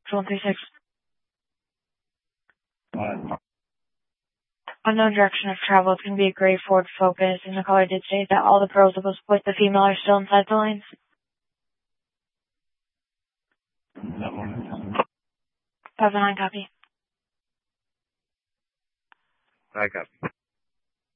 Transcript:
136. What? Unknown direction of travel. It's going to be a gray Ford Focus, and the caller did say that all the pearls with the female are still inside the lanes. 709. Have a 9 copy. I copy.